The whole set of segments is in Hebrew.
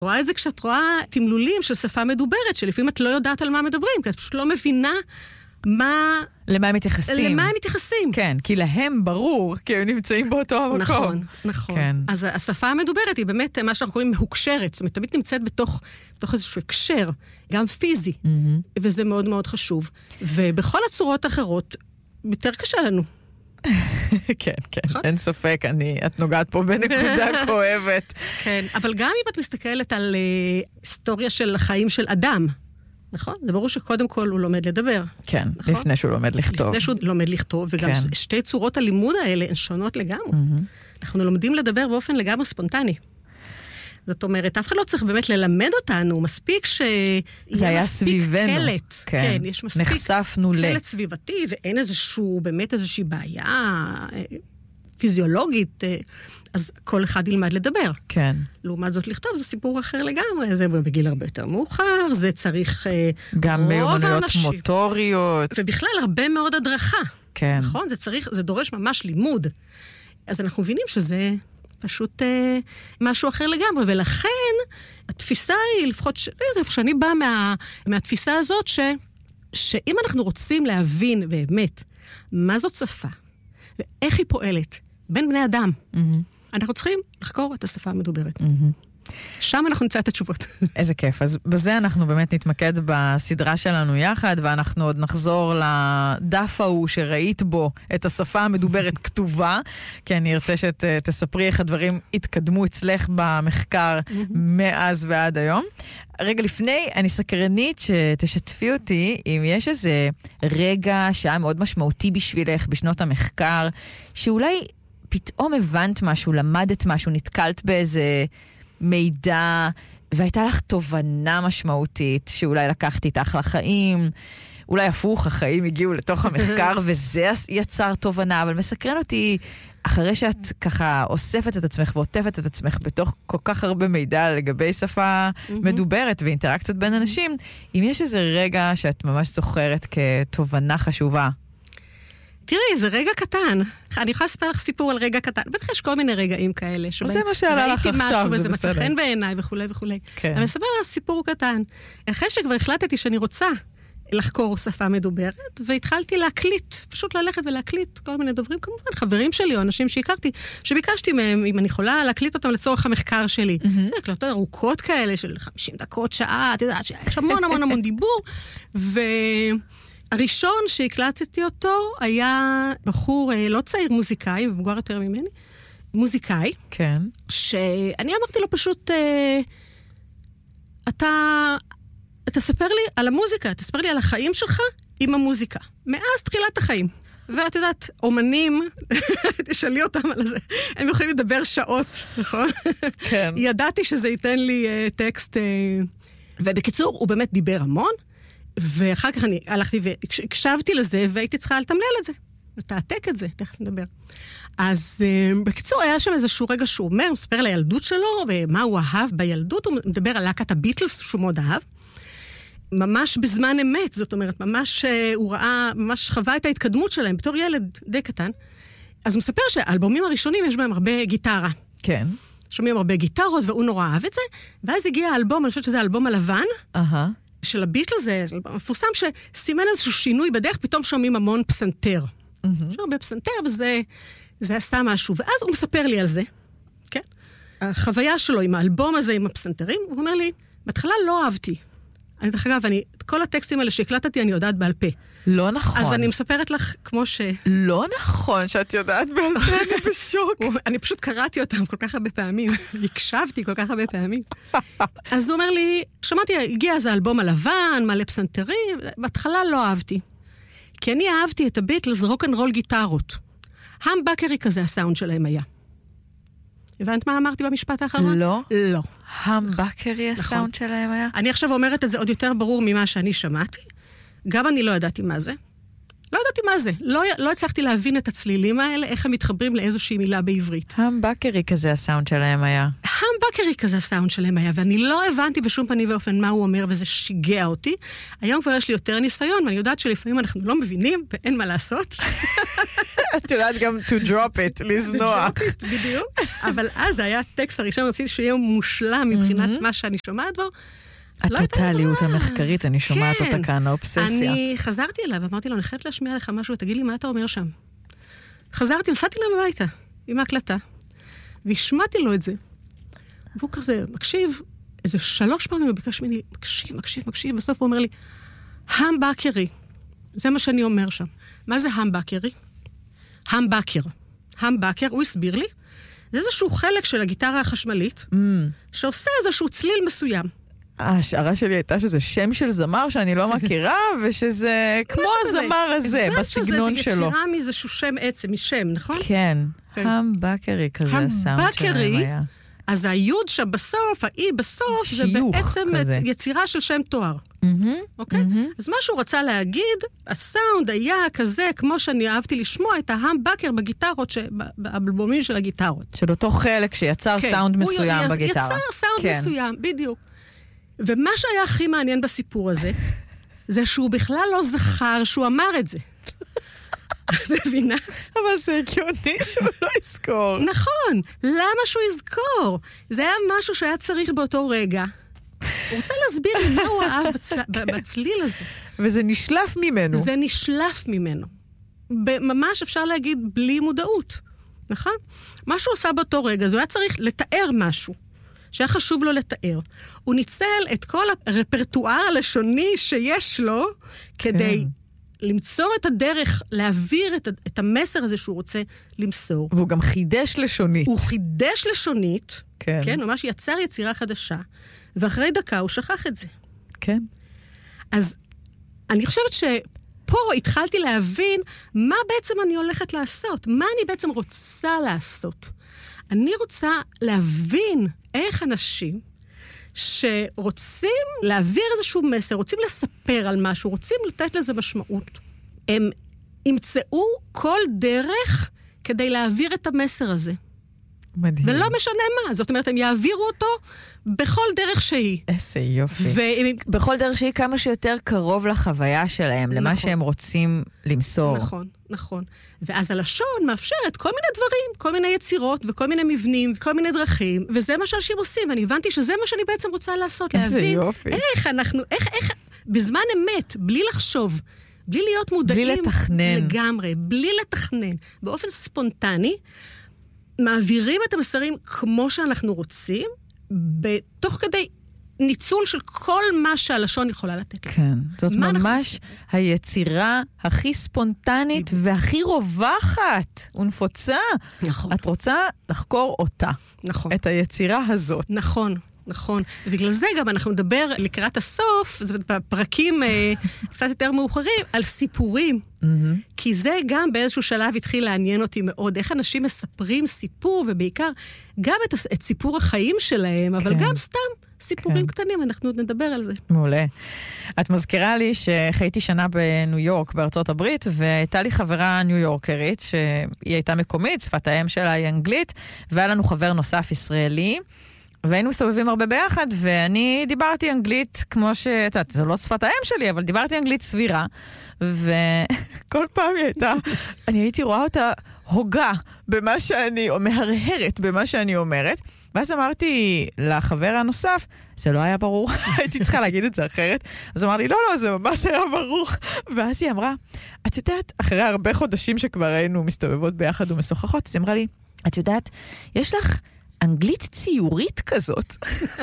רואה את זה כשאת רואה תמלולים של שפה מדוברת, שלפעמים את לא יודעת על מה מדברים, כי את פשוט לא מבינה למה הם מתייחסים. למה הם מתייחסים. כן, כי להם ברור, כי הם נמצאים באותו המקום. נכון, נכון. כן. אז השפה המדוברת היא באמת מה שאנחנו קוראים מהוקשרת, זאת אומרת, תמיד נמצאת בתוך איזשהו הקשר, גם פיזי, וזה מאוד מאוד חשוב. ובכל הצורות האחרות, יותר קשה לנו. כן, כן, אין ספק, את נוגעת פה בנקודה כואבת. כן, אבל גם אם את מסתכלת על היסטוריה של החיים של אדם, נכון? זה ברור שקודם כל הוא לומד לדבר. כן, נכון? לפני שהוא לומד לכתוב. לפני שהוא לומד לכתוב, וגם כן. שתי צורות הלימוד האלה הן שונות לגמרי. אנחנו לומדים לדבר באופן לגמרי ספונטני. זאת אומרת, אף אחד לא צריך באמת ללמד אותנו, מספיק זה היה סביבנו. קלט. כן, יש מספיק נחשפנו קלט סביבתי, ואין באמת איזושהי בעיה פיזיולוגית, אז כל אחד ילמד לדבר. כן. לעומת זאת לכתוב, זה סיפור אחר לגמרי, זה בגיל הרבה יותר מאוחר, זה צריך גם מיומנויות מוטוריות. ובכלל הרבה מאוד הדרכה. כן. נכון? זה דורש ממש לימוד. אז אנחנו מבינים שזה פשוט משהו אחר לגמרי, ולכן התפיסה היא, לפחות שאני באה מהתפיסה הזאת, שאם אנחנו רוצים להבין באמת מה זאת שפה, ואיך היא פועלת בין בני אדם, אנחנו צריכים לחקור את השפה המדוברת. שם אנחנו נמצא את התשובות. איזה כיף. אז בזה אנחנו באמת נתמקד בסדרה שלנו יחד, ואנחנו עוד נחזור לדף ההוא שראית בו את השפה המדוברת כתובה, כי אני ארצה שתספרי איך הדברים התקדמו אצלך במחקר מאז ועד היום. רגע לפני, אני סקרנית שתשתפי אותי אם יש איזה רגע שהיה מאוד משמעותי בשבילך בשנות המחקר, שאולי פתאום הבנת משהו, למדת משהו, נתקלת באיזה מידע, והייתה לך תובנה משמעותית שאולי לקחת איתך לחיים, אולי הפוך, החיים הגיעו לתוך המחקר וזה יצר תובנה, אבל מסקרן אותי, אחרי שאת ככה אוספת את עצמך ועוטפת את עצמך בתוך כל כך הרבה מידע לגבי שפה מדוברת ואינטראקציות בין אנשים, אם יש איזה רגע שאת ממש זוכרת כתובנה חשובה. תראי, זה רגע קטן. אני יכולה לספר לך סיפור על רגע קטן. בטח יש כל מיני רגעים כאלה. זה מה שעלה לך עכשיו, זה בסדר. וזה מצא חן בעיניי וכו' וכו'. אני מספר לך סיפור קטן. אחרי שכבר החלטתי שאני רוצה לחקור שפה מדוברת, והתחלתי להקליט, פשוט ללכת ולהקליט כל מיני דוברים, כמובן, חברים שלי או אנשים שהכרתי, שביקשתי מהם, אם אני יכולה להקליט אותם לצורך המחקר שלי. זה הקלטות ארוכות כאלה של 50 דקות, שעה, את יודעת, שיש המון המון המון דיבור, הראשון שהקלטתי אותו היה בחור לא צעיר, מוזיקאי, מבוגר יותר ממני, מוזיקאי. כן. שאני אמרתי לו פשוט, אתה תספר לי על המוזיקה, תספר לי על החיים שלך עם המוזיקה. מאז תחילת החיים. ואת יודעת, אומנים, תשאלי אותם על זה, הם יכולים לדבר שעות, נכון? כן. ידעתי שזה ייתן לי טקסט, ובקיצור, הוא באמת דיבר המון, ואחר כך אני הלכתי והקשבתי לזה, והייתי צריכה לתמלל את זה, ותעתק את זה, תכף נדבר. אז בקיצור, היה שם איזשהו רגע שהוא אומר, הוא מספר על הילדות שלו, ומה הוא אהב בילדות, הוא מדבר על להקת הביטלס, שהוא מאוד אהב, ממש בזמן אמת, זאת אומרת, ממש הוא ראה, ממש חווה את ההתקדמות שלהם, בתור ילד די קטן. אז הוא מספר שהאלבומים הראשונים יש בהם הרבה גיטרה. כן. שומעים הרבה גיטרות, והוא נורא אהב את זה, ואז הגיע האלבום, אני חושבת שזה האלבום הלבן, של הביטלס, זה מפורסם שסימן איזשהו שינוי בדרך, פתאום שומעים המון פסנתר. יש הרבה פסנתר, וזה עשה משהו. ואז הוא מספר לי על זה, כן? החוויה שלו עם האלבום הזה, עם הפסנתרים, הוא אומר לי, בהתחלה לא אהבתי. דרך אגב, כל הטקסטים האלה שהקלטתי, אני יודעת בעל פה. לא נכון. אז אני מספרת לך כמו לא נכון שאת יודעת בעל פה, אני בשוק. אני פשוט קראתי אותם כל כך הרבה פעמים, הקשבתי כל כך הרבה פעמים. אז הוא אומר לי, שמעתי, הגיע אז האלבום הלבן, מלא פסנתרים, בהתחלה לא אהבתי. כי אני אהבתי את הביטלס רוק'נ'רול גיטרות. המבקרי כזה הסאונד שלהם היה. הבנת מה אמרתי במשפט האחרון? לא. לא. המבקרי הסאונד שלהם היה? אני עכשיו אומרת את זה עוד יותר ברור ממה שאני שמעתי. גם אני לא ידעתי מה זה. לא ידעתי מה זה. לא הצלחתי להבין את הצלילים האלה, איך הם מתחברים לאיזושהי מילה בעברית. המבקרי כזה הסאונד שלהם היה. המבקרי כזה הסאונד שלהם היה, ואני לא הבנתי בשום פנים ואופן מה הוא אומר, וזה שיגע אותי. היום כבר יש לי יותר ניסיון, ואני יודעת שלפעמים אנחנו לא מבינים, ואין מה לעשות. את יודעת גם to drop it, לזנוח. בדיוק. אבל אז היה הטקסט הראשון, רציתי שיהיה מושלם מבחינת מה שאני שומעת בו. הטוטליות המחקרית, אני שומעת אותה כאן, האובססיה. אני חזרתי אליו, אמרתי לו, אני חייבת להשמיע לך משהו, תגיד לי מה אתה אומר שם. חזרתי, נסעתי לו בביתה, עם ההקלטה, והשמעתי לו את זה. והוא כזה מקשיב, איזה 3 פעמים הוא ביקש ממני, מקשיב, בסוף הוא אומר לי, המבקרי. זה מה שאני אומר שם. מה זה המבקרי? המבקר, הוא הסביר לי, זה איזשהו חלק של הגיטרה החשמלית, שעושה איזשהו צליל מסוים. ההשערה שלי הייתה שזה שם של זמר שאני לא מכירה, ושזה כמו הזמר הזה, בסגנון שלו. זה יצירה מאיזשהו שם עצם, משם, נכון? כן, המבקרי כזה הסאונד שלהם היה. אז היוד שבסוף, האי בסוף, זה בעצם יצירה של שם תואר. אוקיי? אז מה שהוא רצה להגיד, הסאונד היה כזה, כמו שאני אהבתי לשמוע את ההמבקר בגיטרות, באלבומים של הגיטרות. של אותו חלק שיצר סאונד מסוים בגיטרה. יצר סאונד מסוים, בדיוק. ומה שהיה הכי מעניין בסיפור הזה, זה שהוא בכלל לא זכר שהוא אמר את זה. זה מבינה? אבל זה הגיוני שהוא לא יזכור. נכון. למה שהוא יזכור? זה היה משהו שהיה צריך באותו רגע. הוא רוצה להסביר לי מה הוא אהב בצליל הזה. וזה נשלף ממנו. זה נשלף ממנו. ממש אפשר להגיד בלי מודעות. נכון? מה שהוא עושה באותו רגע, זה היה צריך לתאר משהו. שהיה חשוב לו לתאר. הוא ניצל את כל הרפרטואר הלשוני שיש לו, כדי למצוא את הדרך, להעביר את המסר הזה שהוא רוצה למסור. והוא גם חידש לשונית. הוא חידש לשונית, כן, ממש יצר יצירה חדשה, ואחרי דקה הוא שכח את זה. כן. אז אני חושבת שפה התחלתי להבין מה בעצם אני הולכת לעשות, מה אני בעצם רוצה לעשות. אני רוצה להבין איך אנשים שרוצים להעביר איזשהו מסר, רוצים לספר על משהו, רוצים לתת לזה משמעות, הם ימצאו כל דרך כדי להעביר את המסר הזה. מדהים. ולא משנה מה. זאת אומרת, הם יעבירו אותו בכל דרך שהיא. איזה יופי. בכל דרך שהיא כמה שיותר קרוב לחוויה שלהם, למה שהם רוצים למסור. נכון, נכון. ואז הלשון מאפשרת כל מיני דברים, כל מיני יצירות וכל מיני מבנים וכל מיני דרכים, וזה מה שאנשים עושים, ואני הבנתי שזה מה שאני בעצם רוצה לעשות, להבין איך אנחנו, איך, בזמן אמת, בלי לחשוב, בלי להיות מודעים. בלי לתכנן. לגמרי, בלי לתכנן. באופן ספונטני, מעבירים את המסרים כמו שאנחנו רוצים, בתוך כדי ניצול של כל מה שהלשון יכולה לתת. כן, זאת ממש היצירה הכי ספונטנית והכי רווחת ונפוצה. נכון. את רוצה לחקור אותה. נכון. את היצירה הזאת. נכון. נכון, ובגלל זה גם אנחנו נדבר לקראת הסוף, זה בפרקים קצת יותר מאוחרים, על סיפורים. כי זה גם באיזשהו שלב התחיל לעניין אותי מאוד, איך אנשים מספרים סיפור, ובעיקר גם את סיפור החיים שלהם, אבל גם סתם סיפורים קטנים, אנחנו עוד נדבר על זה. מעולה. את מזכירה לי שחייתי שנה בניו יורק, בארצות הברית, והייתה לי חברה ניו יורקרית, שהיא הייתה מקומית, שפת האם שלה היא אנגלית, והיה לנו חבר נוסף ישראלי, והיינו מסתובבים הרבה ביחד, ואני דיברתי אנגלית כמו זו לא שפת האם שלי, אבל דיברתי אנגלית סבירה, וכל פעם אני הייתי רואה אותה הוגה במה שאני, או מהרהרת במה שאני אומרת, ואז אמרתי לחבר הנוסף, זה לא היה ברור, הייתי צריכה להגיד את זה אחרת, אז אמר לי, לא, זה ממש היה ברור, ואז היא אמרה, את יודעת, אחרי הרבה חודשים שכבר היינו מסתובבות ביחד ומשוחחות, אז היא אמרה לי, את יודעת, יש לך אנגלית ציורית כזאת.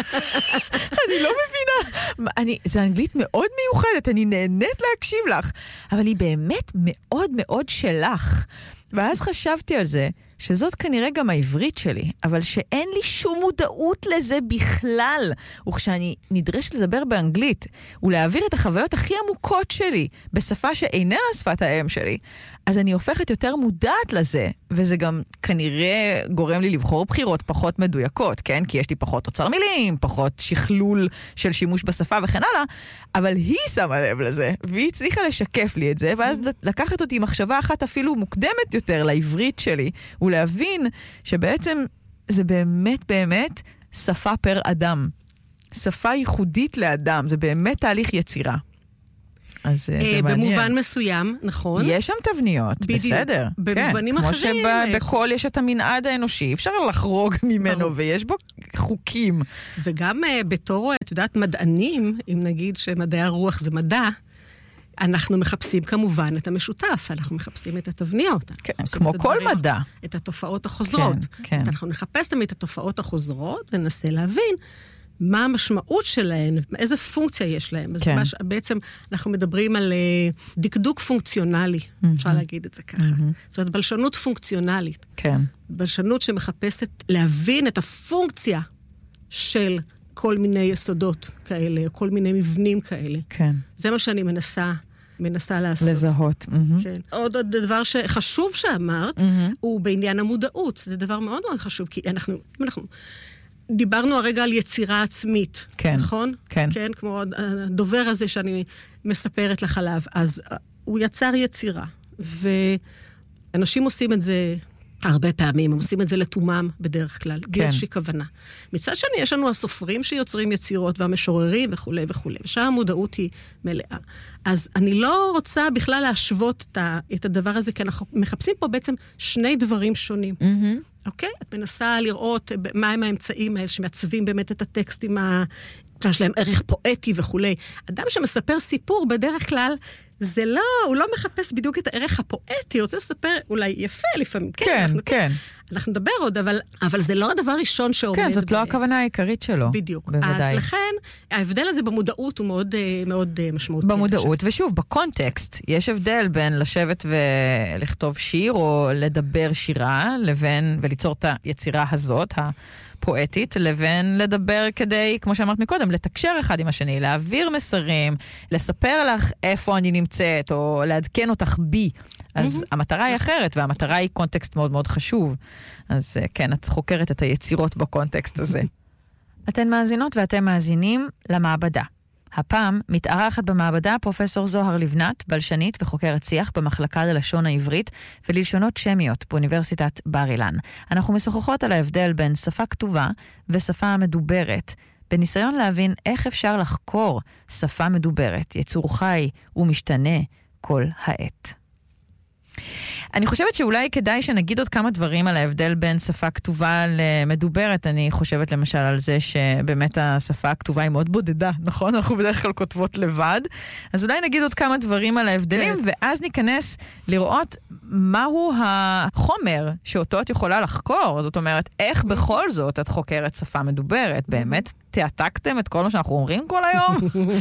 אני לא מבינה. זו אנגלית מאוד מיוחדת, אני נהנית להקשיב לך, אבל היא באמת מאוד מאוד שלך. ואז חשבתי על זה, שזאת כנראה גם העברית שלי, אבל שאין לי שום מודעות לזה בכלל. וכשאני נדרשת לדבר באנגלית, ולהעביר את החוויות הכי עמוקות שלי, בשפה שאיננה שפת האם שלי, אז אני הופכת יותר מודעת לזה, וזה גם כנראה גורם לי לבחור בחירות פחות מדויקות, כן? כי יש לי פחות אוצר מילים, פחות שכלול של שימוש בשפה וכן הלאה, אבל היא שמה לב לזה, והיא הצליחה לשקף לי את זה, ואז לקחת אותי מחשבה אחת אפילו מוקדמת יותר לעברית שלי, ולהבין שבעצם זה באמת באמת שפה פר אדם. שפה ייחודית לאדם, זה באמת תהליך יצירה. אז זה מעניין. במובן מסוים, נכון. יש שם תבניות, בסדר. במובנים כמו אחרים. שבכל יש את המנעד האנושי, אפשר לחרוג ממנו, ויש בו חוקים. וגם בתור, את יודעת, מדענים, אם נגיד שמדעי הרוח זה מדע, אנחנו מחפשים כמובן את המשותף, אנחנו מחפשים את התבניות. כן, כמו כל מדע. את התופעות החוזרות. כן. אנחנו נחפש תמיד את התופעות החוזרות, וננסה להבין מה המשמעות שלהן, איזה פונקציה יש להן. כן. אז בעצם אנחנו מדברים על דקדוק פונקציונלי, אפשר להגיד את זה ככה. זאת אומרת, בלשנות פונקציונלית. כן. בלשנות שמחפשת להבין את הפונקציה של כל מיני יסודות כאלה, או כל מיני מבנים כאלה. כן. זה מה שאני מנסה לעשות. לזהות. כן. עוד דבר שחשוב שאמרת, הוא בעניין המודעות. זה דבר מאוד מאוד חשוב, כי אנחנו דיברנו הרגע על יצירה עצמית, כן, נכון? כן. כן, כמו הדובר הזה שאני מספרת לך עליו. אז הוא יצר יצירה, ואנשים עושים את זה הרבה פעמים, הם עושים את זה לתומם בדרך כלל, בלי איזושהי כוונה. מצד שני, יש לנו הסופרים שיוצרים יצירות, והמשוררים וכו' וכו', ושם המודעות היא מלאה. אז אני לא רוצה בכלל להשוות את הדבר הזה, כי אנחנו מחפשים פה בעצם שני דברים שונים. אוקיי? את מנסה לראות מהם האמצעים האלה שמעצבים באמת את הטקסטים, יש להם ערך פואטי וכו'. אדם שמספר סיפור בדרך כלל, זה לא, הוא לא מחפש בדיוק את הערך הפואטי, הוא רוצה לספר אולי יפה לפעמים. כן, כן. אנחנו נדבר עוד, אבל זה לא הדבר ראשון שעומד. כן, זאת לא הכוונה העיקרית שלו. בדיוק. בוודאי. אז לכן, ההבדל הזה במודעות הוא מאוד, מאוד משמעותי. במודעות, ושוב, בקונטקסט, יש הבדל בין לשבת ולכתוב שיר, או לדבר שירה, וליצור את היצירה הזאת, פואטית, לבין לדבר כדי, כמו שאמרת מקודם, לתקשר אחד עם השני, להעביר מסרים, לספר לך איפה אני נמצאת, או לעדכן אותך בי. אז המטרה היא אחרת, והמטרה היא קונטקסט מאוד מאוד חשוב. אז כן, את חוקרת את היצירות בקונטקסט הזה. אתן מאזינות ואתם מאזינים למעבדה. הפעם מתארחת במעבדה פרופסור זוהר לבנת, בלשנית וחוקרת שיח במחלקה ללשון העברית וללשונות שמיות באוניברסיטת בר אילן. אנחנו משוחחות על ההבדל בין שפה כתובה ושפה מדוברת, בניסיון להבין איך אפשר לחקור שפה מדוברת, יצור חי ומשתנה כל העת. אני חושבת שאולי כדאי שנגיד עוד כמה דברים על ההבדל בין שפה כתובה למדוברת. אני חושבת למשל על זה שבאמת השפה הכתובה היא מאוד בודדה, נכון? אנחנו בדרך כלל כותבות לבד. אז אולי נגיד עוד כמה דברים על ההבדלים, ואז ניכנס לראות מהו החומר שאותו את יכולה לחקור. זאת אומרת, איך בכל זאת את חוקרת שפה מדוברת? באמת תעתקתם את כל מה שאנחנו אומרים כל היום?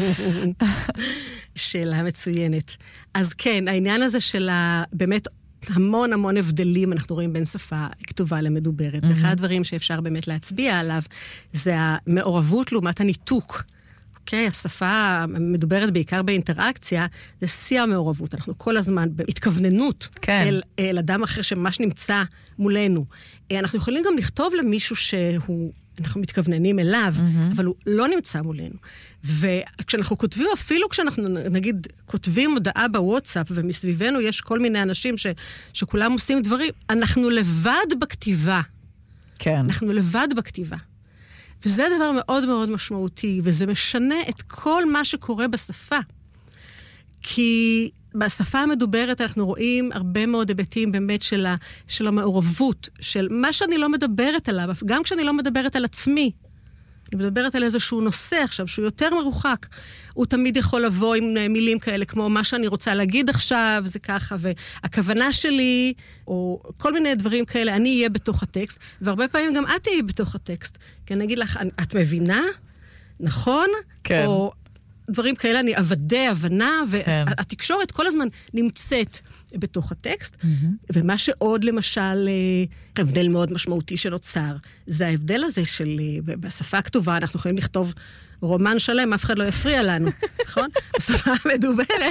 שאלה מצוינת. אז כן, העניין הזה של באמת המון המון הבדלים אנחנו רואים בין שפה כתובה למדוברת. ואחד הדברים שאפשר באמת להצביע עליו, זה המעורבות לעומת הניתוק. אוקיי? השפה המדוברת בעיקר באינטראקציה, זה שיא המעורבות. אנחנו כל הזמן בהתכווננות אל אדם אחר שממש נמצא מולנו. אנחנו יכולים גם לכתוב למישהו אנחנו מתכווננים אליו, אבל הוא לא נמצא מולנו. וכשאנחנו כותבים, אפילו כשאנחנו, נגיד, כותבים הודעה בוואטסאפ, ומסביבנו יש כל מיני אנשים שכולם עושים דברים, אנחנו לבד בכתיבה. כן. אנחנו לבד בכתיבה. וזה דבר מאוד מאוד משמעותי, וזה משנה את כל מה שקורה בשפה. כי בשפה המדוברת אנחנו רואים הרבה מאוד היבטים באמת של המעורבות, של מה שאני לא מדברת עליו, גם כשאני לא מדברת על עצמי. אני מדברת על איזשהו נושא עכשיו, שהוא יותר מרוחק. הוא תמיד יכול לבוא עם מילים כאלה, כמו מה שאני רוצה להגיד עכשיו, זה ככה, והכוונה שלי, או כל מיני דברים כאלה, אני אהיה בתוך הטקסט, והרבה פעמים גם את תהיי בתוך הטקסט. כי אני אגיד לך, את מבינה? נכון? כן. או דברים כאלה, אני עבדי הבנה, והתקשורת כל הזמן נמצאת בתוך הטקסט, ומה שעוד למשל, הבדל מאוד משמעותי שנוצר, זה ההבדל הזה של, בשפה הכתובה אנחנו יכולים לכתוב רומן שלם, אף אחד לא יפריע לנו, נכון? בשפה המדוברת.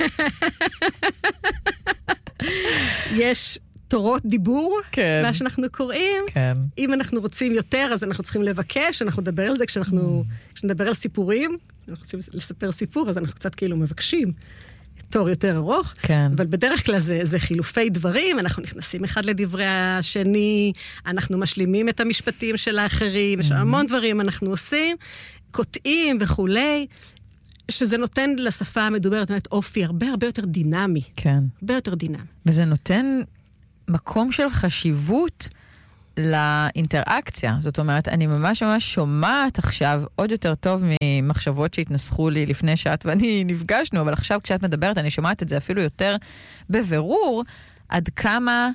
יש תורות דיבור, מה שאנחנו קוראים. אם אנחנו רוצים יותר, אז אנחנו צריכים לבקש, אנחנו נדבר על זה כשנדבר על סיפורים, אנחנו רוצים לספר סיפור, אז אנחנו קצת כאילו מבקשים תור יותר ארוך, אבל בדרך כלל זה חילופי דברים, אנחנו נכנסים אחד לדברי השני, אנחנו משלימים את המשפטים של האחרים, יש המון דברים אנחנו עושים, קוטעים וכולי. שזה נותן לשפה המדוברת, באמת, אופי הרבה יותר דינמי. כן. הרבה יותר דינמי. וזה נותן מקום של חשיבות לאינטראקציה. זאת אומרת, אני ממש שומעת עכשיו עוד יותר טוב ממחשבות שהתנסחו לי לפני שאת ואני נפגשנו, אבל עכשיו כשאת מדברת, אני שומעת את זה אפילו יותר בבירור, עד כמה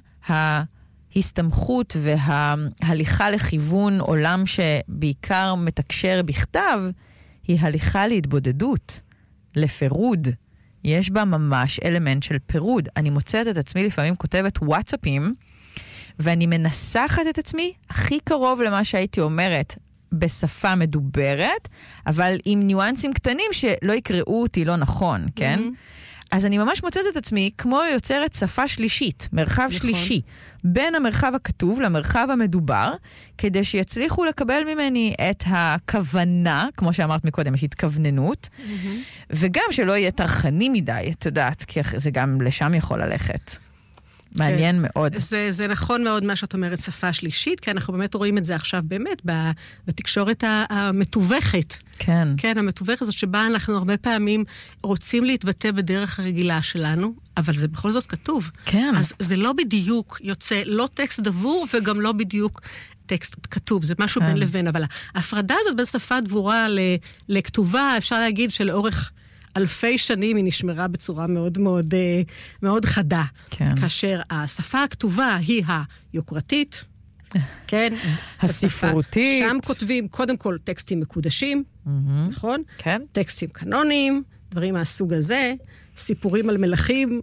ההסתמכות וההליכה לכיוון עולם שבעיקר מתקשר בכתב, היא הליכה להתבודדות, לפירוד. יש בה ממש אלמנט של פירוד. אני מוצאת את עצמי לפעמים כותבת וואטסאפים, ואני מנסחת את עצמי הכי קרוב למה שהייתי אומרת בשפה מדוברת, אבל עם ניואנסים קטנים שלא יקראו אותי לא נכון, כן? אז אני ממש מוצאת את עצמי כמו יוצרת שפה שלישית, מרחב שלישי, בין המרחב הכתוב למרחב המדובר, כדי שיצליחו לקבל ממני את הכוונה, כמו שאמרת מקודם, יש התכווננות, וגם שלא יהיה תרחני מדי, את יודעת, כי זה גם לשם יכול ללכת. מעניין מאוד. זה נכון מאוד מה שאת אומרת, שפה שלישית, כי אנחנו באמת רואים את זה עכשיו באמת בתקשורת המתווכת. כן. כן, המתווכת הזאת שבה אנחנו הרבה פעמים רוצים להתבטא בדרך הרגילה שלנו, אבל זה בכל זאת כתוב. כן. אז זה לא בדיוק יוצא, לא טקסט דבור וגם לא בדיוק טקסט כתוב, זה משהו בין לבין, אבל ההפרדה הזאת בין שפה דבורה לכתובה, אפשר להגיד שלאורך אלפי שנים היא נשמרה בצורה מאוד מאוד, מאוד חדה. כן. כאשר השפה הכתובה היא היוקרתית, כן? הספרותית. שם כותבים קודם כל טקסטים מקודשים, נכון? כן. טקסטים קנוניים, דברים מהסוג הזה, סיפורים על מלכים,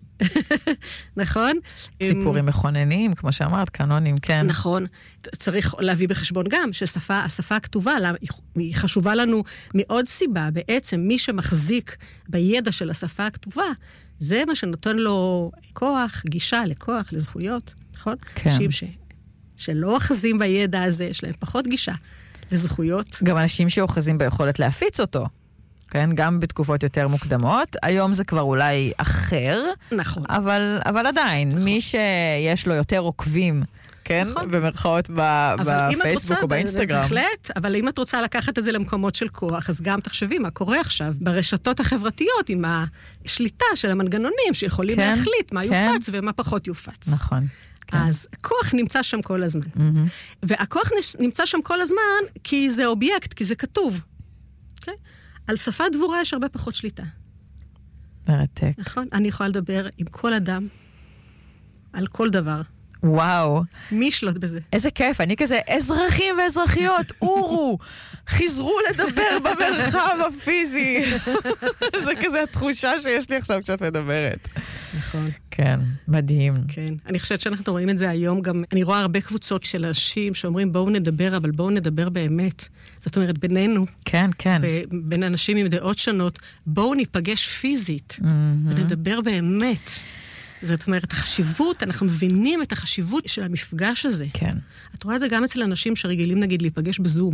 נכון? סיפורים מכוננים, כמו שאמרת, קנונים, כן. נכון. צריך להביא בחשבון גם שהשפה הכתובה, היא חשובה לנו מעוד סיבה. בעצם מי שמחזיק בידע של השפה הכתובה, זה מה שנותן לו כוח, גישה לכוח, לזכויות, נכון? כן. אנשים שלא אוחזים בידע הזה, יש להם פחות גישה לזכויות. גם אנשים שאוחזים ביכולת להפיץ אותו. כן, גם בתקופות יותר מוקדמות. היום זה כבר אולי אחר. נכון. אבל עדיין, נכון. מי שיש לו יותר עוקבים, כן, נכון. במרכאות בפייסבוק או באינסטגרם. בהחלט, אבל אם את רוצה לקחת את זה למקומות של כוח, אז גם תחשבי מה קורה עכשיו ברשתות החברתיות עם השליטה של המנגנונים שיכולים כן, להחליט מה כן. יופץ ומה פחות יופץ. נכון. כן. אז כוח נמצא שם כל הזמן. והכוח נמצא שם כל הזמן כי זה אובייקט, כי זה כתוב. אוקיי? על שפה דבורה יש הרבה פחות שליטה. מרתק. נכון? אני יכולה לדבר עם כל אדם, על כל דבר. וואו. מי ישלוט בזה? איזה כיף, אני כזה, אזרחים ואזרחיות, אורו, חזרו לדבר במרחב הפיזי. זה כזה התחושה שיש לי עכשיו כשאת מדברת. נכון. כן, מדהים. כן, אני חושבת שאנחנו רואים את זה היום גם, אני רואה הרבה קבוצות של אנשים שאומרים בואו נדבר, אבל בואו נדבר באמת. זאת אומרת, בינינו. כן, כן. בין אנשים עם דעות שונות, בואו ניפגש פיזית, ונדבר באמת. זאת אומרת, החשיבות, אנחנו מבינים את החשיבות של המפגש הזה. כן. את רואה את זה גם אצל אנשים שרגילים, נגיד, להיפגש בזום.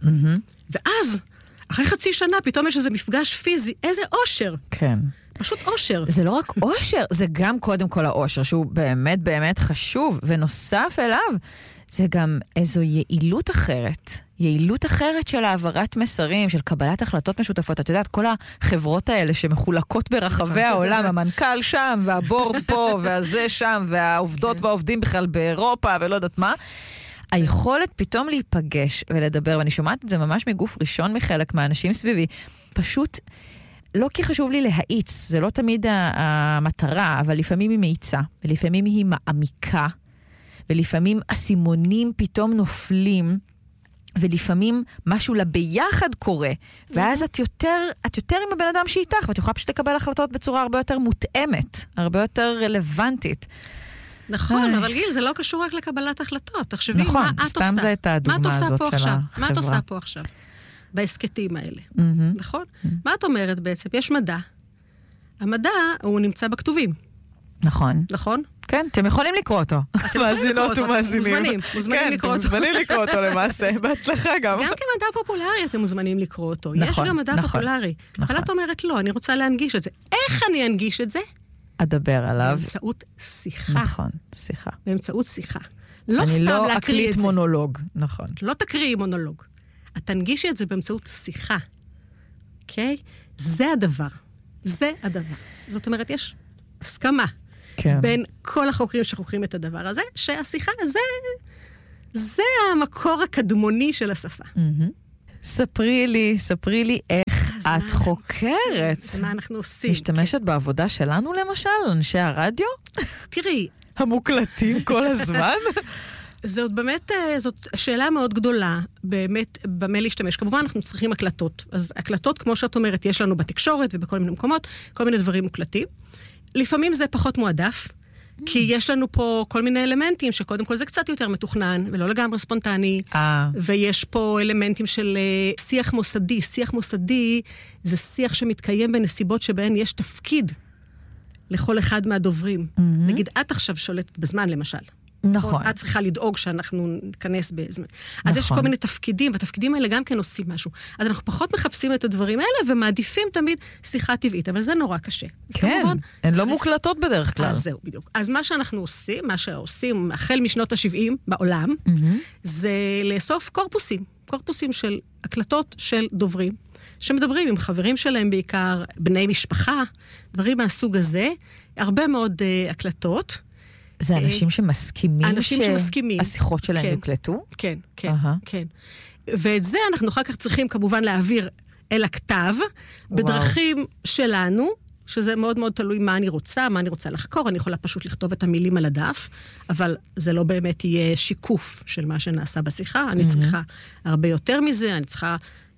ואז, אחרי חצי שנה, פתאום יש איזה מפגש פיזי. איזה אושר. כן. פשוט אושר. זה לא רק אושר, זה גם קודם כל האושר, שהוא באמת באמת חשוב, ונוסף אליו, זה גם איזו יעילות אחרת. יעילות אחרת של העברת מסרים, של קבלת החלטות משותפות. את יודעת, כל החברות האלה שמחולקות ברחבי העולם, המנכ"ל שם, והבורד פה, והזה שם, והעובדות והעובדים בכלל באירופה, ולא יודעת מה. היכולת פתאום להיפגש ולדבר, ואני שומעת את זה ממש מגוף ראשון מחלק מהאנשים סביבי, פשוט לא כי חשוב לי להאיץ, זה לא תמיד המטרה, אבל לפעמים היא מאיצה, ולפעמים היא מעמיקה, ולפעמים הסימונים פתאום נופלים, ולפעמים משהו לביחד קורה, ואז את יותר עם הבן אדם שאיתך, ואת יכולה פשוט לקבל החלטות בצורה הרבה יותר מותאמת, הרבה יותר רלוונטית. נכון, אבל גיל, זה לא קשור רק לקבלת החלטות. תחשבי, נכון, מה את עושה? סתם זה את הדוגמה הזאת של החברה. מה את עושה פה עכשיו? בהסקטים האלה. נכון? מה את אומרת בעצם? יש מדע. המדע, הוא נמצא בכתובים. נכון. נכון? כן, אתם יכולים לקרוא אותו. מאזינות ומאזינים. מוזמנים לקרוא אותו. אתם מוזמנים לקרוא אותו למעשה, בהצלחה גם. גם כמדע פופולרי אתם מוזמנים לקרוא אותו. יש גם מדע פופולרי. אבל את אומרת לא, אני רוצה להנגיש את זה. איך אני אנגיש את זה? אדבר עליו. באמצעות שיחה. נכון, שיחה. באמצעות שיחה. לא סתם אני לא להקריא אקליט את זה. מונולוג, נכון. לא תקריאי מונולוג. את תנגישי את זה באמצעות שיחה. אוקיי? זה הדבר. זה הדבר. זאת אומרת, יש הסכמה כן. בין כל החוקרים שחוקרים את הדבר הזה, שהשיחה זה המקור הקדמוני של השפה. ספרי לי איך את חוקרת. מה אנחנו עושים? משתמשת בעבודה שלנו למשל, אנשי הרדיו? תראי. המוקלטים כל הזמן? זאת באמת, זאת שאלה מאוד גדולה, באמת, במה להשתמש. כמובן, אנחנו צריכים הקלטות. אז הקלטות, כמו שאת אומרת, יש לנו בתקשורת ובכל מיני מקומות, כל מיני דברים מוקלטים. לפעמים זה פחות מועדף, כי יש לנו פה כל מיני אלמנטים, שקודם כל זה קצת יותר מתוכנן, ולא לגמרי ספונטני, ויש פה אלמנטים של שיח מוסדי. שיח מוסדי זה שיח שמתקיים בנסיבות שבהן יש תפקיד לכל אחד מהדוברים. נגיד, את עכשיו שולטת בזמן, למשל. נכון. את צריכה לדאוג שאנחנו ניכנס בזמן. אז יש כל מיני תפקידים, והתפקידים האלה גם כן עושים משהו. אז אנחנו פחות מחפשים את הדברים האלה, ומעדיפים תמיד שיחה טבעית, אבל זה נורא קשה. כן, הן לא מוקלטות בדרך כלל. אז זהו, בדיוק. אז מה שאנחנו עושים, מה שעושים החל משנות ה-70 בעולם, זה לאסוף קורפוסים של הקלטות של דוברים, שמדברים עם חברים שלהם בעיקר, בני משפחה, דברים מהסוג הזה, הרבה מאוד הקלטות, זה אנשים שמסכימים שהשיחות שלהם יוקלטו? כן, כן. ואת זה אנחנו אחר כך צריכים כמובן להעביר אל הכתב, בדרכים שלנו, שזה מאוד מאוד תלוי מה אני רוצה לחקור, אני יכולה פשוט לכתוב את המילים על הדף, אבל זה לא באמת יהיה שיקוף של מה שנעשה בשיחה, אני צריכה הרבה יותר מזה, אני צריכה,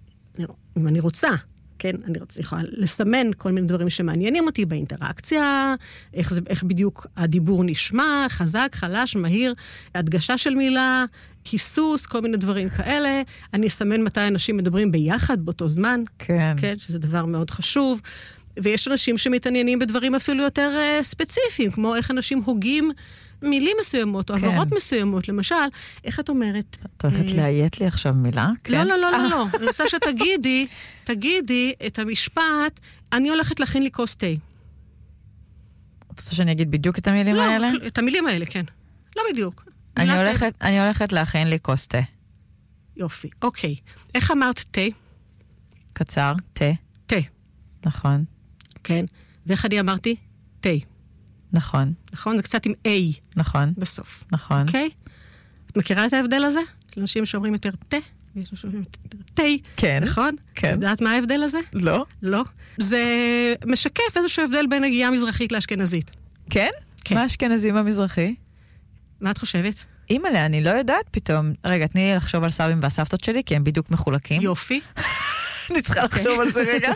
אם אני רוצה, כן, אני יכולה לסמן כל מיני דברים שמעניינים אותי באינטראקציה, איך בדיוק הדיבור נשמע, חזק, חלש, מהיר, הדגשה של מילה, כיסוס, כל מיני דברים כאלה. אני אסמן מתי אנשים מדברים ביחד באותו זמן. כן. כן, שזה דבר מאוד חשוב. ויש אנשים שמתעניינים בדברים אפילו יותר ספציפיים, כמו איך אנשים הוגים מילים מסוימות, או עברות מסוימות. למשל, איך את אומרת? את הולכת להיית לי עכשיו מילה? לא. אני רוצה תגידי את המשפט, אני הולכת להכין לי כוס תה. את רוצה שאני אגיד בדיוק את המילים האלה? לא, את המילים האלה, כן. לא בדיוק. אני הולכת להכין לי כוס תה. יופי, אוקיי. איך אמרת תה? קצר, תה. תה. נכון. כן. ואיך אני אמרתי? תה. נכון. נכון? זה קצת עם A. נכון. בסוף. נכון. אוקיי? את מכירה את ההבדל הזה? אנשים שאומרים יותר תה, ויש אנשים שאומרים יותר תה. כן. נכון? כן. את יודעת מה ההבדל הזה? לא. לא. זה משקף איזשהו הבדל בין הגייה המזרחית לאשכנזית. כן? כן. מה אשכנזי במזרחי? מה את חושבת? אימא'לה, אני לא יודעת פתאום. רגע, תני לי לחשוב על סבים והסבתות שלי, כי הם בדיוק מחולקים. יופי. אני צריכה לחשוב על זה רגע.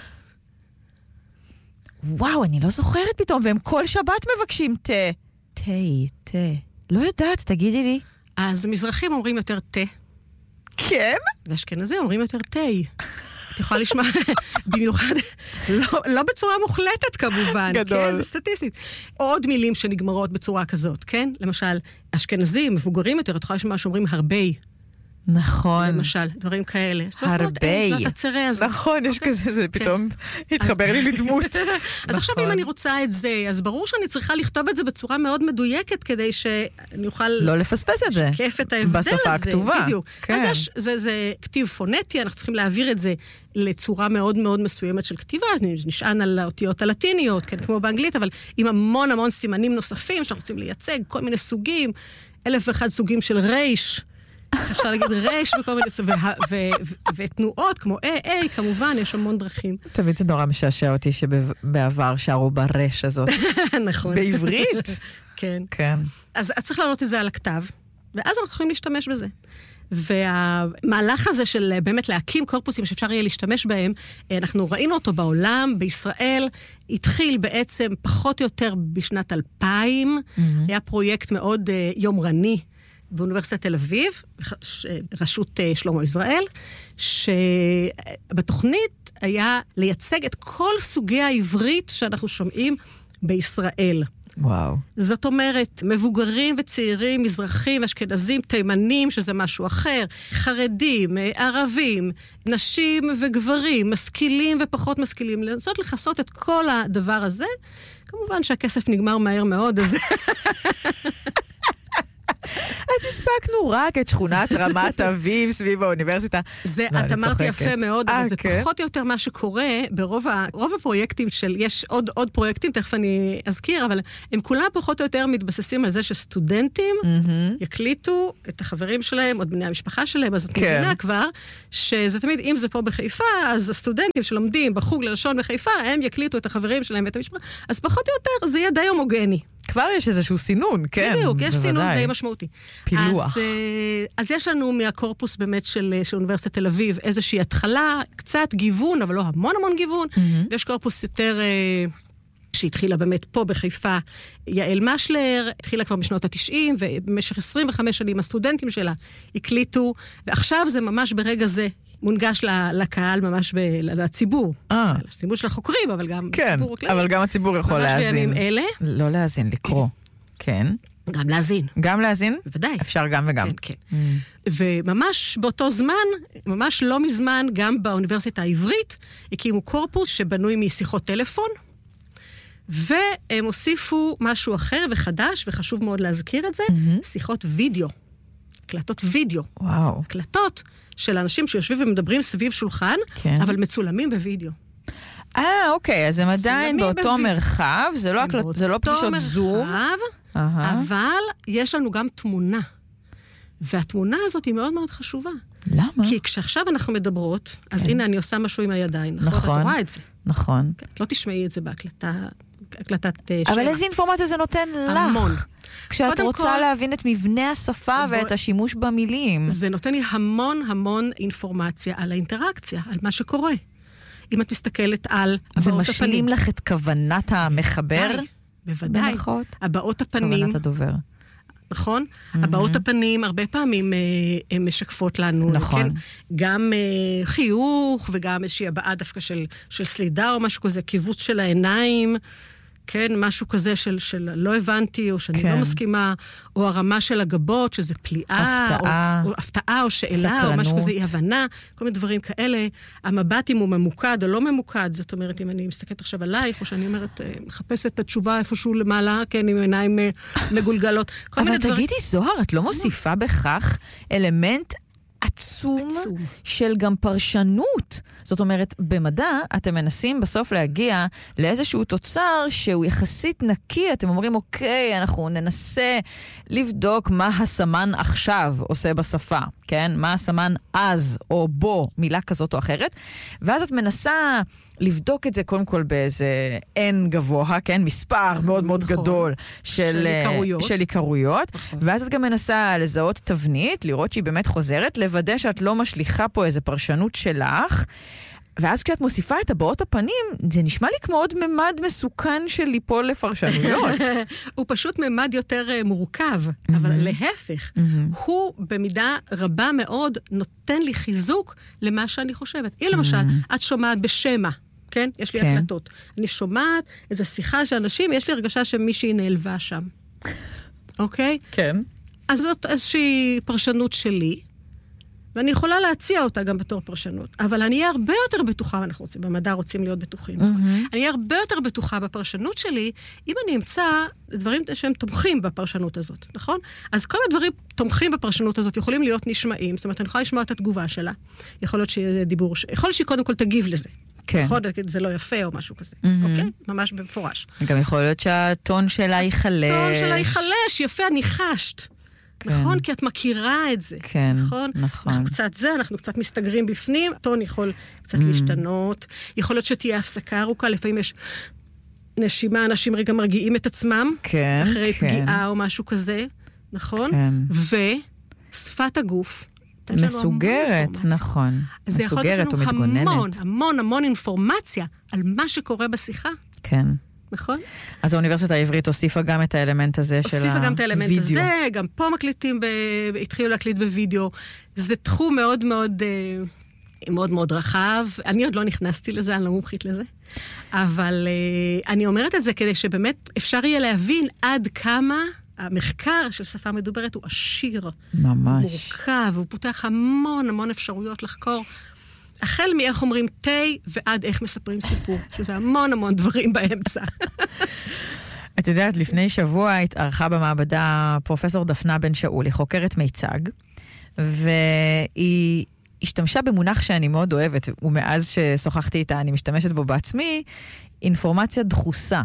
וואו, אני לא זוכרת פתאום, והם כל שבת מבקשים תה. לא יודעת, תגידי לי. אז מזרחים אומרים יותר תה. כן? ואשכנזים אומרים יותר תה. את יכולה לשמוע במיוחד, לא בצורה מוחלטת כמובן. גדול. כן, זה סטטיסטית. עוד מילים שנגמרות בצורה כזאת, כן? למשל, אשכנזים, מבוגרים יותר, את יכולה לשמוע שאומרים הרבה. נכון. למשל, דברים כאלה. הרבה. נכון, יש כזה, זה פתאום התחבר לי לדמות. אז עכשיו אם אני רוצה את זה, אז ברור שאני צריכה לכתוב את זה בצורה מאוד מדויקת, כדי שאני אוכל... לא לפספס את זה. לשקף את ההבדל הזה. בשפה הכתובה. בדיוק. אז זה כתיב פונטי, אנחנו צריכים להעביר את זה לצורה מאוד מאוד מסוימת של כתיבה, אז נשען על האותיות הלטיניות, כן, כמו באנגלית, אבל עם המון סימנים נוספים שאנחנו רוצים לייצג, כל מיני סוגים, 1001 סוגים של רייש, אפשר להגיד רש וכל מיני, ותנועות כמו A, כמובן, יש המון דרכים. תמיד זה נורא משעשע אותי שבעבר שרו ברש הזאת. נכון. בעברית. כן. כן. אז צריך להעלות את זה על הכתב, ואז אנחנו יכולים להשתמש בזה. והמהלך הזה של באמת להקים קורפוסים שאפשר יהיה להשתמש בהם, אנחנו ראינו אותו בעולם, בישראל, התחיל בעצם פחות או יותר בשנת 2000, היה פרויקט מאוד יומרני, באוניברסיטת תל אביב, רשות שלמה ישראל, שבתוכנית היה לייצג את כל סוגי העברית שאנחנו שומעים בישראל. וואו. זאת אומרת, מבוגרים וצעירים, מזרחים, אשכנזים, תימנים, שזה משהו אחר, חרדים, ערבים, נשים וגברים, משכילים ופחות משכילים, לנסות לחסות את כל הדבר הזה. כמובן שהכסף נגמר מהר מאוד, אז... אז הספקנו רק את שכונת רמת אביב סביב האוניברסיטה. זה, את אמרת יפה מאוד, אבל זה פחות או יותר מה שקורה ברוב הפרויקטים יש עוד פרויקטים, תכף אני אזכיר, אבל הם כולם פחות או יותר מתבססים על זה שסטודנטים יקליטו את החברים שלהם, עוד בני המשפחה שלהם, אז את מבינה כבר, שזה תמיד, אם זה פה בחיפה, אז הסטודנטים שלומדים בחוג ללשון בחיפה, הם יקליטו את החברים שלהם ואת המשפחה, אז פחות או יותר זה יהיה די הומוגני. כבר יש איזשהו סינון, כן. בדיוק, יש סינון די משמעותי. פילוח. אז יש לנו מהקורפוס באמת של אוניברסיטת תל אביב איזושהי התחלה, קצת גיוון, אבל לא המון גיוון. ויש קורפוס יותר שהתחילה באמת פה בחיפה, יעל משלר, התחילה כבר בשנות ה-90, ובמשך 25 שנים הסטודנטים שלה הקליטו, ועכשיו זה ממש ברגע זה מונגש לקהל, ממש לציבור. לציבור של החוקרים, אבל גם הציבור הכללי. אבל גם הציבור יכול להאזין. ממש בימים אלה. לא להאזין, לקרוא. כן. גם להאזין. גם להאזין? בוודאי. אפשר גם וגם. כן, כן. וממש באותו זמן, ממש לא מזמן, גם באוניברסיטה העברית, הקימו קורפוס שבנוי משיחות טלפון, והם הוסיפו משהו אחר וחדש, וחשוב מאוד להזכיר את זה, שיחות וידאו. הקלטות וידאו. וואו. הקלטות של אנשים שיושבים ומדברים סביב שולחן, כן. אבל מצולמים בווידאו. אוקיי, אז הם עדיין באותו מרחב, זה לא פגישות זום. אבל יש לנו גם תמונה. והתמונה הזאת היא מאוד מאוד חשובה. למה? כי כשעכשיו אנחנו מדברות, אז הנה אני עושה משהו עם הידיים. נכון. את רואה את זה. נכון. לא תשמעי את זה בהקלטת שם. אבל איזה אינפורמציה זה נותן לך? המון. כשאת רוצה להבין את מבנה השפה ואת השימוש במילים. זה נותן לי המון אינפורמציה על האינטראקציה, על מה שקורה. אם את מסתכלת על הבעות הפנים. זה משלים לך את כוונת המחבר? בוודאי. הבעות הפנים. כוונת הדובר. נכון? הבעות הפנים הרבה פעמים הן משקפות לנו. נכון. גם חיוך וגם איזושהי הבעה דווקא של סלידה או משהו כזה, קיבוץ של העיניים. כן, משהו כזה של לא הבנתי, או שאני לא מסכימה, או הרמה של הגבות, שזה פליאה, או הפתעה, או שאלה, או משהו כזה, אי הבנה, כל מיני דברים כאלה. המבט אם הוא ממוקד או לא ממוקד, זאת אומרת, אם אני מסתכלת עכשיו עלייך, או שאני אומרת, מחפשת את התשובה איפשהו למעלה, כן, עם עיניים מגולגלות. אבל תגידי, זוהר, את לא מוסיפה בכך אלמנט עצום של גם פרשנות. זאת אומרת, במדע אתם מנסים בסוף להגיע לאיזשהו תוצר שהוא יחסית נקי. אתם אומרים, אוקיי, אנחנו ננסה לבדוק מה הסמן עכשיו עושה בשפה, כן? מה הסמן אז או בו, מילה כזאת או אחרת. ואז את מנסה לבדוק את זה קודם כל באיזה N גבוה, כן? מספר מאוד מאוד גדול של עיקרויות. ואז את גם מנסה לזהות תבנית, לראות שהיא באמת חוזרת, לוודא שאת לא משליחה פה איזה פרשנות שלך. ואז כשאת מוסיפה את הבעות הפנים, זה נשמע לי כמו עוד ממד מסוכן של ליפול לפרשנויות. הוא פשוט ממד יותר מורכב, אבל להפך, הוא במידה רבה מאוד נותן לי חיזוק למה שאני חושבת. אם למשל, את שומעת בשמה, כן? יש לי הקלטות. אני שומעת איזו שיחה של אנשים, יש לי הרגשה שמישהי נעלבה שם. אוקיי? כן. אז זאת איזושהי פרשנות שלי, ואני יכולה להציע אותה גם בתור פרשנות. אבל אני אהיה הרבה יותר בטוחה, ואנחנו במדע רוצים להיות בטוחים. אני אהיה הרבה יותר בטוחה בפרשנות שלי, אם אני אמצא דברים שהם תומכים בפרשנות הזאת, נכון? אז כל מיני דברים תומכים בפרשנות הזאת יכולים להיות נשמעים, זאת אומרת, אני יכולה לשמוע את התגובה שלה. יכול להיות שיהיה דיבור, יכול להיות שהיא קודם כל תגיב לזה. כן. יכול להיות שזה לא יפה או משהו כזה, אוקיי? ממש במפורש. גם יכול להיות שהטון שלה ייחלש. הטון שלה ייחלש, יפה, אני חשת. נכון? כי את מכירה את זה. כן, נכון. אנחנו קצת מסתגרים בפנים, הטון יכול קצת להשתנות, יכול להיות שתהיה הפסקה ארוכה, לפעמים יש נשימה, אנשים רגע מרגיעים את עצמם, אחרי פגיעה או משהו כזה, נכון? ושפת הגוף, מסוגרת, נכון. מסוגרת ומתגוננת. המון אינפורמציה על מה שקורה בשיחה. כן. נכון? אז האוניברסיטה העברית הוסיפה גם את האלמנט הזה של הווידאו. הוסיפה גם את האלמנט הזה, גם פה מקליטים, התחילו להקליט בווידאו. זה תחום מאוד מאוד, מאוד מאוד רחב. אני עוד לא נכנסתי לזה, אני לא מומחית לזה. אבל אני אומרת את זה כדי שבאמת אפשר יהיה להבין עד כמה המחקר של שפה מדוברת הוא עשיר. ממש. מורכב, הוא פותח המון אפשרויות לחקור. החל מאיך אומרים תה ועד איך מספרים סיפור, שזה המון דברים באמצע. את יודעת, לפני שבוע התארחה במעבדה פרופסור דפנה בן שאול, היא חוקרת מיצג, והיא השתמשה במונח שאני מאוד אוהבת, ומאז ששוחחתי איתה אני משתמשת בו בעצמי, אינפורמציה דחוסה.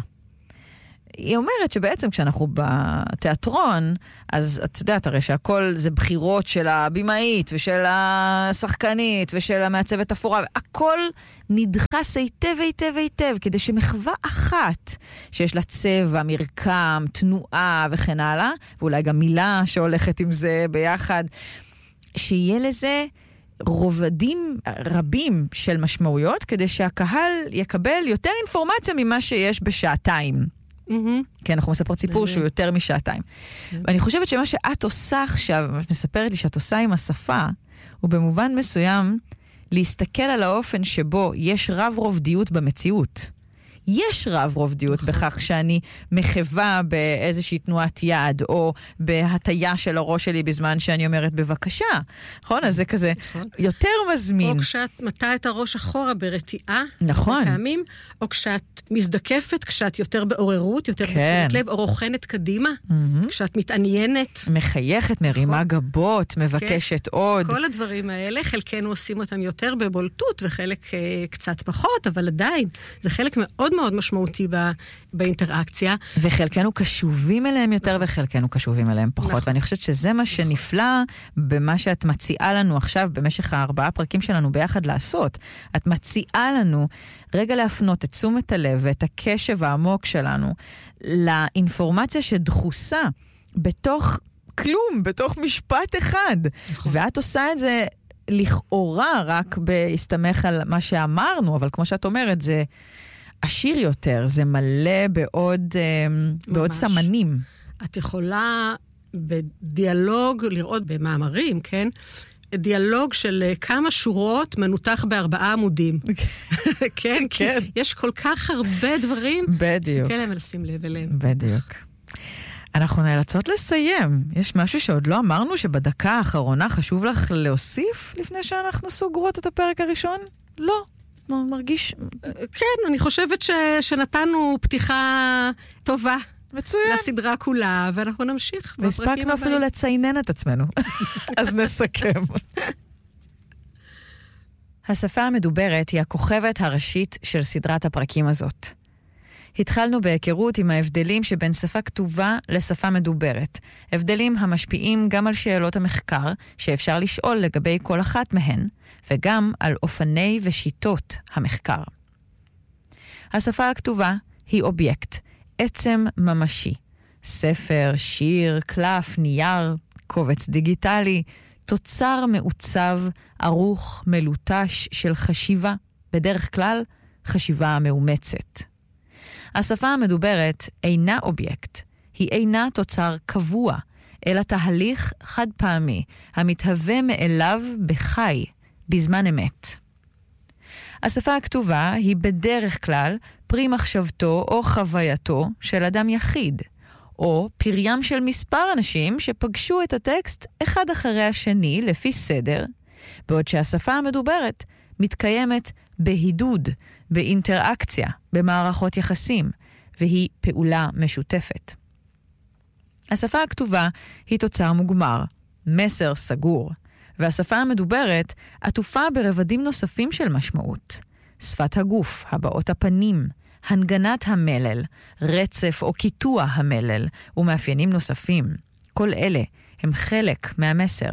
היא אומרת שבעצם כשאנחנו בתיאטרון, אז את יודעת הרי שהכל זה בחירות של הבימאית ושל השחקנית ושל המעצבת אפורה, הכל נדחס היטב היטב היטב, כדי שמחווה אחת שיש לה צבע, מרקם, תנועה וכן הלאה, ואולי גם מילה שהולכת עם זה ביחד, שיהיה לזה רובדים רבים של משמעויות, כדי שהקהל יקבל יותר אינפורמציה ממה שיש בשעתיים. כן, אנחנו מספרות סיפור שהוא יותר משעתיים. ואני חושבת שמה שאת עושה עכשיו, מספרת לי שאת עושה עם השפה, הוא במובן מסוים להסתכל על האופן שבו יש רב רובדיות במציאות. יש רב רובדיות בכך שאני מחווה באיזושהי תנועת יד, או בהטיה של הראש שלי בזמן שאני אומרת בבקשה. נכון? אז זה כזה יותר מזמין. או כשאת מטה את הראש אחורה ברתיעה. נכון. פעמים, או כשאת מזדקפת, כשאת יותר בעוררות, יותר בצורת לב, או רוחנת קדימה, כשאת מתעניינת. מחייכת, מרימה גבות, מבקשת עוד. כל הדברים האלה, חלקנו עושים אותם יותר בבולטות, וחלק קצת פחות, אבל עדיין, זה חלק מאוד מאוד משמעותי באינטראקציה. וחלקנו קשובים אליהם יותר, וחלקנו קשובים אליהם פחות. ואני חושבת שזה מה שנפלא במה שאת מציעה לנו עכשיו, במשך 4 פרקים שלנו ביחד לעשות. את מציעה לנו רגע להפנות את תשומת הלב ואת הקשב העמוק שלנו לאינפורמציה שדחוסה בתוך כלום, בתוך משפט אחד. ואת עושה את זה לכאורה רק בהסתמך על מה שאמרנו, אבל כמו שאת אומרת, זה עשיר יותר, זה מלא בעוד סמנים. את יכולה בדיאלוג לראות במאמרים, כן? דיאלוג של כמה שורות מנותח ב4 עמודים. כן, כן. יש כל כך הרבה דברים. בדיוק. תסתכל להם ולשים לב אליהם. בדיוק. אנחנו נאלצות לסיים. יש משהו שעוד לא אמרנו שבדקה האחרונה חשוב לך להוסיף לפני שאנחנו סוגרות את הפרק הראשון? לא. מרגיש... כן, אני חושבת שנתנו פתיחה טובה. מצוין. לסדרה כולה, ואנחנו נמשיך. והספקנו אפילו לציינן את עצמנו. אז נסכם. השפה המדוברת היא הכוכבת הראשית של סדרת הפרקים הזאת. התחלנו בהיכרות עם ההבדלים שבין שפה כתובה לשפה מדוברת. הבדלים המשפיעים גם על שאלות המחקר שאפשר לשאול לגבי כל אחת מהן, וגם על אופני ושיטות המחקר. השפה הכתובה היא אובייקט, עצם ממשי. ספר, שיר, קלף, נייר, קובץ דיגיטלי, תוצר מעוצב, ערוך, מלוטש של חשיבה, בדרך כלל חשיבה מאומצת. השפה המדוברת אינה אובייקט, היא אינה תוצר קבוע, אלא תהליך חד פעמי, המתהווה מאליו בחי, בזמן אמת. השפה הכתובה היא בדרך כלל פרי מחשבתו או חווייתו של אדם יחיד, או פריים של מספר אנשים שפגשו את הטקסט אחד אחרי השני לפי סדר, בעוד שהשפה המדוברת מתקיימת בהידוד, באינטראקציה, במערכות יחסים, והיא פעולה משותפת. השפה הכתובה היא תוצר מוגמר, מסר סגור, והשפה המדוברת עטופה ברבדים נוספים של משמעות. שפת הגוף, הבעות הפנים, הנגנת המלל, רצף או קיטוע המלל, ומאפיינים נוספים. כל אלה הם חלק מהמסר.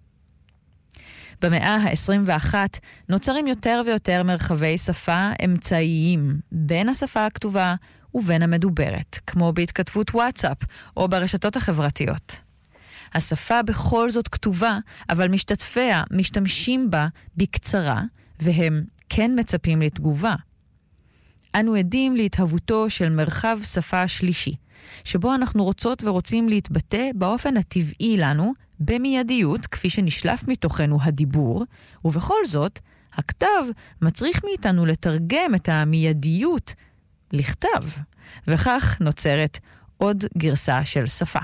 במאה ה-21 נוצרים יותר ויותר מרחבי שפה אמצעיים בין השפה הכתובה ובין המדוברת, כמו בהתכתבות וואטסאפ או ברשתות החברתיות. השפה בכל זאת כתובה, אבל משתתפיה משתמשים בה בקצרה, והם כן מצפים לתגובה. אנו עדים להתהוותו של מרחב שפה שלישי, שבו אנחנו רוצות ורוצים להתבטא באופן הטבעי לנו, במיידיות, כפי שנשלף מתוכנו הדיבור, ובכל זאת, הכתב מצריך מאיתנו לתרגם את המיידיות לכתב, וכך נוצרת עוד גרסה של שפה.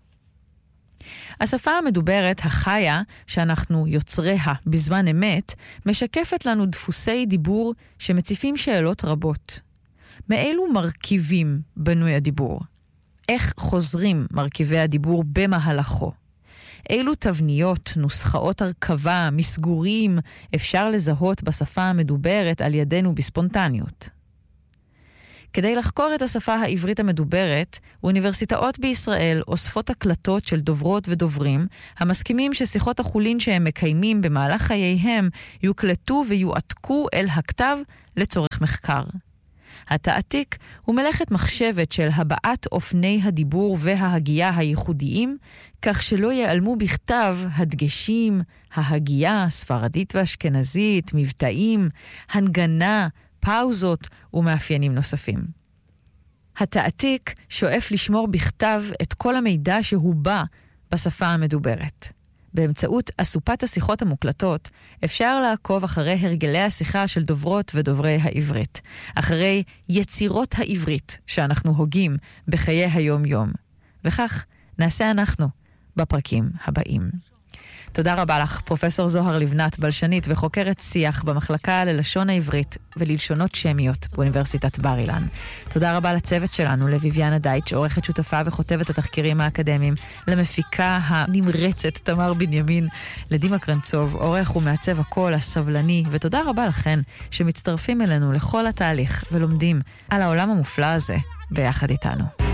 השפה המדוברת החיה, שאנחנו יוצריה בזמן אמת, משקפת לנו דפוסי דיבור שמציפים שאלות רבות. מאילו מרכיבים בנוי הדיבור? איך חוזרים מרכיבי הדיבור במהלכו. אילו תבניות, נוסחאות הרכבה, מסגורים אפשר לזהות בשפה המדוברת על ידינו בספונטניות. כדי לחקור את השפה העברית המדוברת, אוניברסיטאות בישראל אוספות הקלטות של דוברות ודוברים, המסכימים ששיחות החולין שהם מקיימים במהלך חייהם יוקלטו ויועתקו אל הכתב לצורך מחקר. התעתיק הוא מלאכת מחשבת של הבעת אופני הדיבור וההגייה הייחודיים, כך שלא ייעלמו בכתב הדגשים, ההגייה, ספרדית ואשכנזית, מבטאים, הנגנה, פאוזות ומאפיינים נוספים. התעתיק שואף לשמור בכתב את כל המידע שהוא בא בשפה המדוברת. באמצעות אסופת השיחות המוקלטות אפשר לעקוב אחרי הרגלי השיחה של דוברות ודוברי העברית, אחרי יצירות העברית שאנחנו הוגים בחיי היום-יום. וכך נעשה אנחנו בפרקים הבאים. תודה רבה לך, פרופסור זוהר לבנת, בלשנית וחוקרת שיח במחלקה ללשון העברית וללשונות שמיות באוניברסיטת בר אילן. תודה רבה לצוות שלנו, לויביאנה דייטש, עורכת שותפה וכותבת התחקירים האקדמיים, למפיקה הנמרצת תמר בנימין, לדימה קרנצוב, עורך ומעצב הקול הסבלני, ותודה רבה לכן שמצטרפים אלינו לכל התהליך ולומדים על העולם המופלא הזה ביחד איתנו.